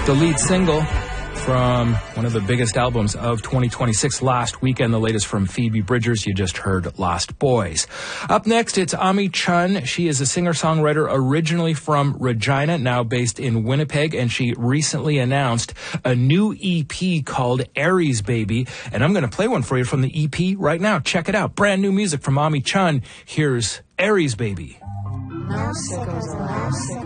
The lead single from one of the biggest albums of 2026 last weekend, the latest from Phoebe Bridgers. You just heard Lost Boys. Up next, it's Ami Chun. She is a singer-songwriter originally from Regina, now based in Winnipeg, and she recently announced a new EP called Aries Baby, and I'm going to play one for you from the EP right now. Check it out. Brand new music from Ami Chun. Here's Aries Baby. No sickles allowed.